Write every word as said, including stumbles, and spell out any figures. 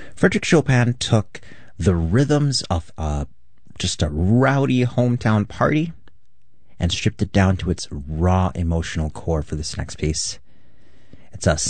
Frederick Chopin took the rhythms of uh, just a rowdy hometown party and stripped it down to its raw emotional core for this next piece. It's a